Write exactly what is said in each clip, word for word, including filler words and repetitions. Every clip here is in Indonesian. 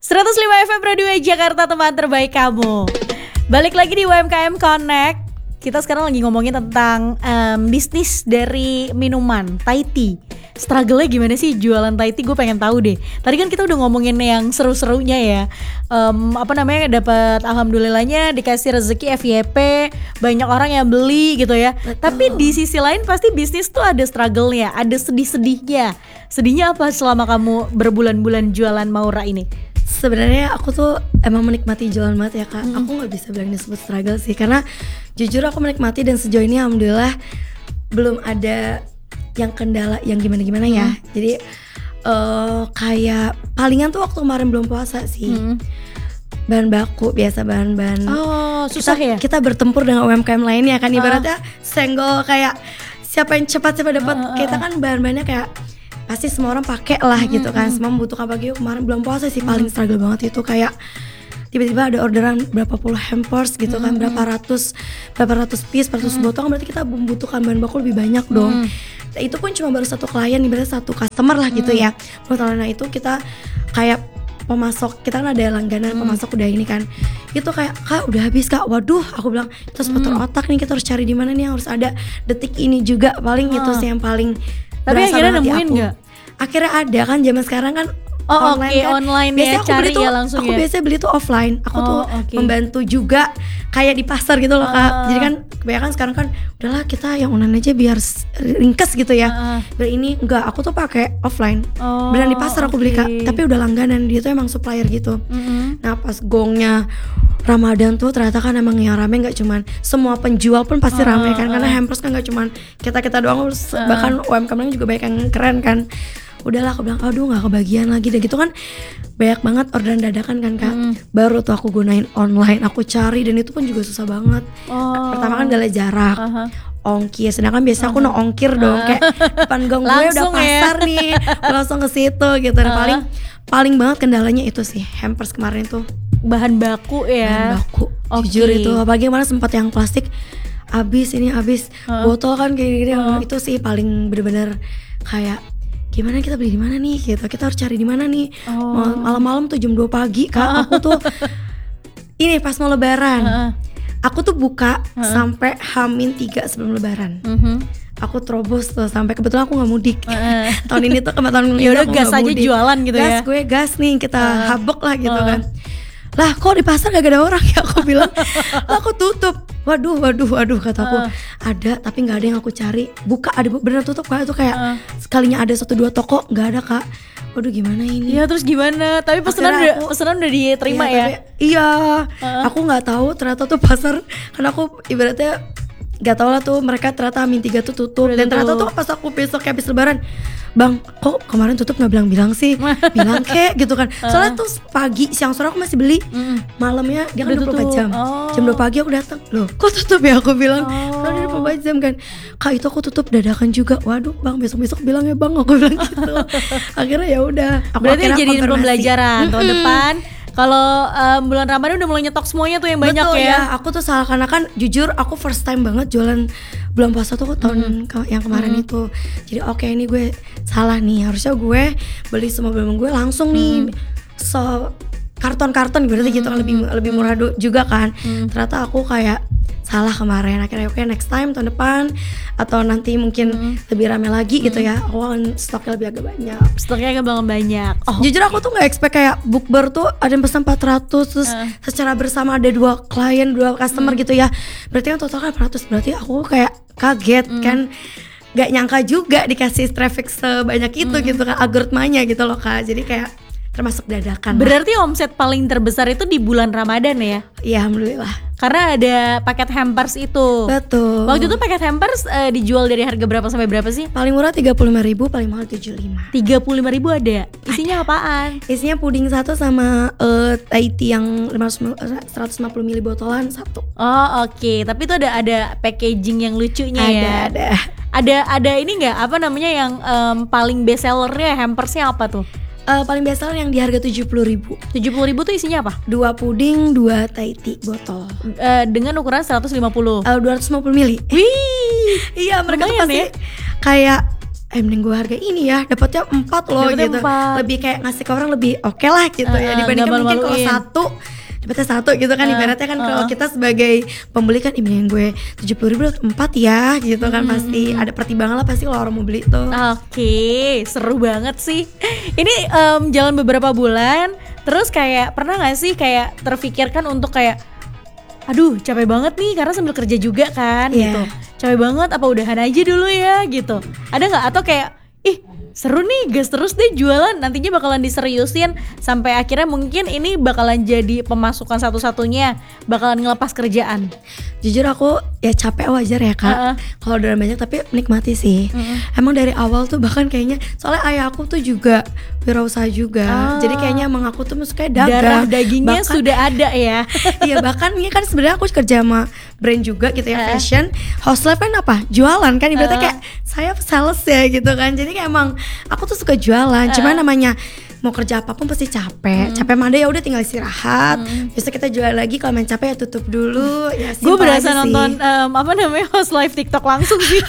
seratus lima F M Radio Jakarta, teman terbaik kamu. Balik lagi di U M K M Connect. Kita sekarang lagi ngomongin tentang um, bisnis dari minuman Thai tea. Struggle-nya gimana sih jualan Thai tea? Gue pengen tahu deh. Tadi kan kita udah ngomongin yang seru-serunya ya. Um, apa namanya, dapat alhamdulillahnya dikasih rezeki F Y P, banyak orang yang beli gitu ya. Betul. Tapi di sisi lain pasti bisnis tuh ada struggle-nya, ada sedih-sedihnya. Sedihnya apa selama kamu berbulan-bulan jualan Maura ini? Sebenarnya aku tuh emang menikmati jualan banget ya kak. Mm-hmm. Aku nggak bisa bilang disebut struggle sih, karena jujur aku menikmati dan sejauh ini alhamdulillah belum ada yang kendala yang gimana-gimana ya. Mm-hmm. Jadi uh, kayak palingan tuh waktu kemarin belum puasa sih. Mm-hmm. Bahan baku biasa, bahan-bahan. Oh, susah kita, ya? Kita bertempur dengan U M K M lainnya kan, ibaratnya uh. senggol kayak siapa yang cepat siapa dapat. Uh, uh, uh. Kita kan bahan-bahannya kayak pasti semua orang pakai lah mm-hmm. gitu kan, semua membutuhkan. Apalagi kemarin belum puasa sih, paling struggle banget itu kayak tiba-tiba ada orderan berapa puluh hampers gitu kan, mm-hmm. berapa ratus berapa ratus piece, berapa ratus mm-hmm. botol, berarti kita membutuhkan bahan baku lebih banyak dong. Mm-hmm. Nah, itu pun cuma baru satu klien, ibaratnya satu customer lah gitu mm-hmm. ya. Menurut itu kita kayak pemasok, kita kan ada langganan hmm. pemasok udah ini kan, itu kayak kak udah habis kak, waduh aku bilang kita harus putar hmm. otak nih, kita harus cari di mana nih, harus ada detik ini juga paling hmm. itu sih yang paling. Tapi akhirnya nemuin nggak? Akhirnya ada kan, zaman sekarang kan oh, online okay, kan. online biasanya ya, aku cari beli tuh, ya langsung aku ya. biasanya beli tuh offline. Aku oh, tuh okay. membantu juga kayak di pasar gitu loh kak. Uh. Jadi kan kebanyakan sekarang kan udahlah kita yang online aja biar ringkas gitu ya. Uh. Biar ini enggak, aku tuh pakai offline. Oh, beneran di pasar aku okay. beli kak. Tapi udah langganan, dia tuh emang supplier gitu. Mm-hmm. Nah pas gongnya Ramadan tuh ternyata kan emang yang rame nggak cuman, semua penjual pun pasti uh, rame kan, uh. karena hampers kan nggak cuman kita kita doang, uh. bahkan U M K M juga banyak yang keren kan. Udahlah aku bilang aduh nggak kebagian lagi deh gitu kan, banyak banget orderan dadakan kan kak. Mm. Baru tuh aku gunain online, aku cari, dan itu pun juga susah banget. Oh. Pertama kan adalah jarak, uh-huh. ongkir, sedangkan biasa uh-huh. aku no ongkir dong, uh. kayak depan gang gue udah pasar ya. Nih langsung ke situ gitu. Nah, uh. paling paling banget kendalanya itu sih hampers kemarin tuh, bahan baku ya. Bahan baku, okay. Jujur itu apalagi mana sempat yang plastik habis, ini habis, uh. botol kan kayak gini, uh. itu sih paling bener-bener kayak gimana kita beli di mana nih gitu, kita harus cari di mana nih. Oh. Malam-malam tuh jam dua pagi kak, uh. aku tuh ini pas mau lebaran, uh. aku tuh buka uh. sampai Hamin tiga sebelum lebaran. Uh-huh. Aku terobos tuh sampai, kebetulan aku nggak mudik. Uh. Tahun ini tuh kebetulan ya udah gas aja mudik. Jualan gitu gas, ya. Gas gue gas nih kita uh. habek lah gitu uh. kan. Lah kok di pasar gak ada orang ya, aku bilang. Lah aku tutup. Waduh waduh waduh kata aku. Uh. Ada tapi gak ada yang aku cari. Buka ada bener tutup kak, itu kayak uh. sekalinya ada satu dua toko gak ada kak. Waduh gimana ini? Iya terus gimana? Tapi pesanan udah, aku, pesanan udah diterima iya, ya? Tapi, iya uh. aku gak tahu ternyata tuh pasar, karena aku ibaratnya gak tau lah tuh mereka ternyata Amin tiga tuh tutup. Udah dan ternyata tuh pas aku besok habis lebaran, bang kok kemarin tutup gak bilang-bilang sih? Bilang kek gitu kan. Soalnya tuh pagi, siang sore aku masih beli. mm. Malamnya dia kan dua puluh empat jam. oh. Jam dua pagi aku datang, loh kok tutup ya, aku bilang. Oh. Udah dua puluh empat jam kan. Kak itu aku tutup dadakan juga. Waduh bang besok-besok bilang ya bang, aku bilang gitu. Akhirnya ya udah. Berarti jadiin pembelajaran tahun depan. Kalau um, bulan Ramadan udah mulai nyetok semuanya tuh yang banyak. Betul, ya. ya. Aku tuh salah, karena kan jujur aku first time banget jualan bulan puasa tuh tahun mm-hmm. ke- yang kemarin mm-hmm. itu. Jadi oke okay, ini gue salah nih. Harusnya gue beli semua barang gue langsung nih. Mm-hmm. So karton-karton berarti mm-hmm. gitu kan, lebih lebih murah du- juga kan. Mm-hmm. Ternyata aku kayak salah kemarin. Akhirnya oke okay, next time tahun depan atau nanti mungkin hmm. lebih rame lagi hmm. gitu ya, aku akan stoknya lebih agak banyak. Stoknya agak banyak. Oh, jujur aku tuh nggak expect kayak bukber tuh ada yang pesan empat ratus terus uh. secara bersama ada dua klien, dua customer hmm. gitu ya. Berarti kan total kan empat ratus, berarti aku kayak kaget hmm. kan. Gak nyangka juga dikasih traffic sebanyak itu hmm. gitu kan, algoritmanya gitu loh kak. Jadi kayak termasuk dadakan. Berarti lah. Omset paling terbesar itu di bulan Ramadan ya? Iya alhamdulillah. Karena ada paket hampers itu. Betul. Waktu itu paket hampers uh, dijual dari harga berapa sampai berapa sih? Paling murah tiga puluh lima ribu, paling mahal tujuh puluh lima. tiga puluh lima ribu ada? Isinya ada. Apaan? Isinya puding satu sama uh, Thai tea yang seratus lima puluh mililiter botolan satu. Oh oke, okay. Tapi itu ada ada packaging yang lucunya ada, ya? Ada, ada. Ada ada ini nggak, apa namanya yang um, paling best sellernya hampersnya apa tuh? Uh, paling best seller yang di harga tujuh puluh ribu. tujuh puluh ribu tuh isinya apa? Dua puding, dua Thai tea botol. Uh, dengan ukuran seratus lima puluh. Uh, dua ratus lima puluh mililiter. Wih, iya mereka tuh pasti ya? kayak eh mending gue harga ini ya, dapatnya empat loh Dapetnya gitu. empat. Lebih kayak ngasih ke orang lebih oke okay lah gitu Uh, ya uh, dibandingkan nggak mungkin kalau malu-maluin. satu dapetnya satu gitu kan. Uh, Ibaratnya kan uh, kalau uh. kita sebagai pembeli kan, ini yang gue tujuh puluh ribu dapat empat ya gitu kan. Hmm. Pasti ada pertimbangan lah pasti kalau orang mau beli tuh. Oke, seru banget sih. Ini em, jalan beberapa bulan, terus kayak pernah nggak sih kayak terfikirkan untuk kayak, aduh capek banget nih karena sambil kerja juga kan Iya. gitu. Capek banget, apa udahan aja dulu ya gitu. Ada nggak atau kayak, ih seru nih gas terus deh jualan, nantinya bakalan diseriusin sampai akhirnya mungkin ini bakalan jadi pemasukan satu-satunya, bakalan ngelepas kerjaan. Jujur aku ya capek wajar ya kak. Uh-uh. Kalau udah banyak tapi menikmati sih. Uh-uh. Emang dari awal tuh bahkan kayaknya soalnya ayah aku tuh juga wirausaha juga. Ah. Jadi kayaknya emang aku tuh kayak dagang. Darah dagingnya Bahkan- sudah ada ya. Iya bahkan ini kan sebenarnya aku kerja sama brand juga gitu ya, Uh. fashion. House life kan apa? Jualan kan ibaratnya Uh. kayak saya sales ya gitu kan. Jadi kayak emang aku tuh suka jualan. Uh. Cuman namanya mau kerja apapun pasti capek. Hmm. Capek mah ada ya udah tinggal istirahat. Besok kita jual lagi, kalau main capek ya tutup dulu. Ya Gue simpel berasa aja sih. nonton em, apa namanya host live TikTok langsung sih.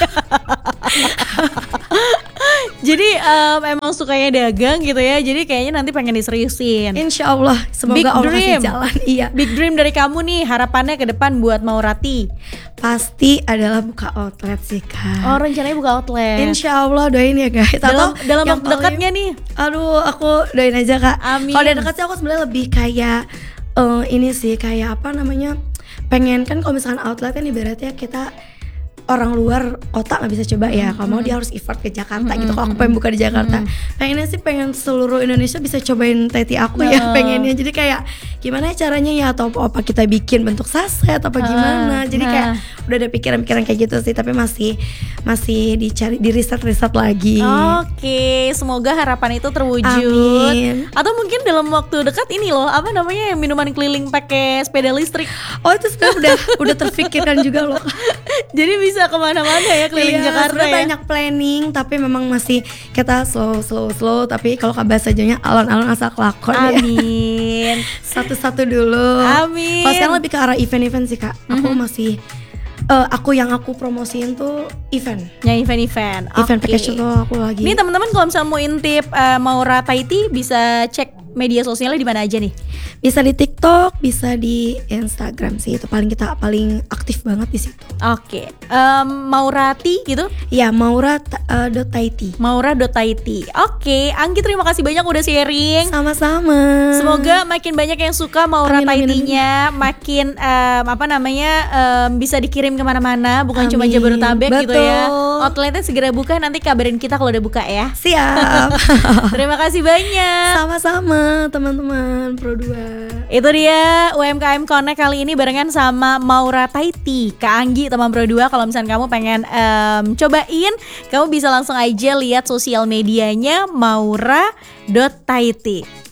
Jadi em, emang sukanya dagang gitu ya. Jadi kayaknya nanti pengen diseriusin. Insya Allah, semoga Big Allah kasih dream. jalan. Iya, Big dream dari kamu nih, harapannya ke depan buat Maurati. pasti adalah buka outlet sih kak. Oh rencananya buka outlet. Insya Allah doain ya guys. Dalam Atau dalam yang waktu paling- dekatnya nih. Aduh, aku doain aja kak. Amin. Kalau udah dekat sih aku sebenarnya lebih kayak eh, ini sih kayak apa namanya? Pengen kan kalau misalkan outlet kan ibaratnya kita orang luar kota nggak bisa coba ya. Kalau mau dia harus effort ke Jakarta gitu. Kalau aku pengen buka di Jakarta, pengennya sih pengen seluruh Indonesia bisa cobain Tati aku ya. Nah. Pengennya jadi kayak gimana caranya ya, atau apa kita bikin bentuk saset apa gimana. Jadi Nah. kayak udah ada pikiran-pikiran kayak gitu sih. Tapi masih masih dicari di riset-riset lagi. Oke, semoga harapan itu terwujud. Amin. Atau mungkin dalam waktu dekat ini loh, apa namanya yang minuman keliling pakai sepeda listrik. Oh itu sebenarnya udah udah terfikirkan juga loh. Jadi bisa kemana-mana ya keliling Iya, Jakarta sebenarnya ya. banyak planning tapi memang masih kita slow slow slow, tapi kalau bahasa Jawanya alon-alon asal kelakon ya. Amin. Satu-satu dulu. Amin. Kalau sekarang lebih ke arah event-event sih kak. Aku masih eh, aku yang aku promosiin tuh event. Yang event-event. Event Oke. package tuh aku lagi. Ini teman-teman kalau misalnya mau intip eh, Maura Taiti bisa cek media sosialnya di mana aja nih? Bisa di TikTok, bisa di Instagram sih. Itu paling kita paling aktif banget di situ. Oke. Em, Maurati gitu? Ya, maura eh, dot taiti. Maura.taiti. Oke, Anggi terima kasih banyak udah sharing. Sama-sama. Semoga makin banyak yang suka Maura Amin, amin, Taitinya, makin em, apa namanya em, bisa dikirim kemana-mana, bukan cuma Amin. Jabodetabek gitu ya. Betul. Outletnya segera buka, nanti kabarin kita kalau udah buka ya. Siap. Terima kasih banyak. Sama-sama teman-teman Pro dua. Itu dia U M K M Connect kali ini barengan sama Maura Taiti, Kak Anggi teman Pro dua. Kalau misalnya kamu pengen em, cobain, kamu bisa langsung aja lihat sosial medianya maura dot taiti.